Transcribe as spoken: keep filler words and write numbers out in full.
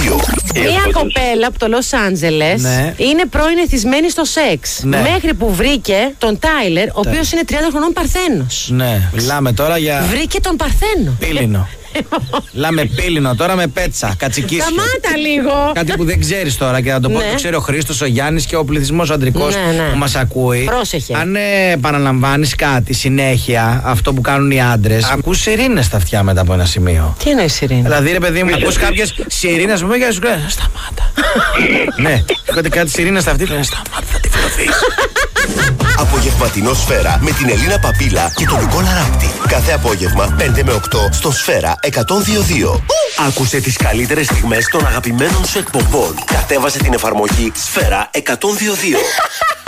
δύο. Μία κοπέλα από το Λος Άντζελες ναι. είναι πρώην εθισμένη στο σεξ. Ναι. Μέχρι που βρήκε τον Τάιλερ, ο οποίος είναι τριάντα χρονών παρθένος. Ναι, μιλάμε τώρα για. Βρήκε τον παρθένο. Πύλινο. Μιλάμε πύλινο τώρα με πέτσα, κατσικίσιο. Σταμάτα λίγο. Κάτι που δεν ξέρεις τώρα και να το πω, Ναι. το ξέρει ο Χρήστος, ο Γιάννης και ο πληθυσμός αντρικός Ναι, ναι. που μας ακούει. Πρόσεχε. Αν ε, επαναλαμβάνεις κάτι συνέχεια, αυτό που κάνουν οι άντρες, ακούς σιρήνες στα αυτιά μετά από ένα σημείο. Τι εννοείς Ειρήνη? Δηλαδή, ρε παιδί μου, ακούς κάποιες σιρήνες μου και σου λένε σταμάτα. Ναι, έχετε κάτι σιρήνες στα αυτή, λένε σταμάτα, θα τη φυλωθείς. Απογευματινό Σφαίρα με την Ελίνα Παπίλα και τον Νικόλα Ράπτη. Κάθε απόγευμα πέντε με οκτώ στο Σφαίρα εκατόν δύο δύο. Άκουσε τις καλύτερες στιγμές των αγαπημένων σου εκπομπών. Κατέβασε την εφαρμογή Σφαίρα εκατόν δύο δύο.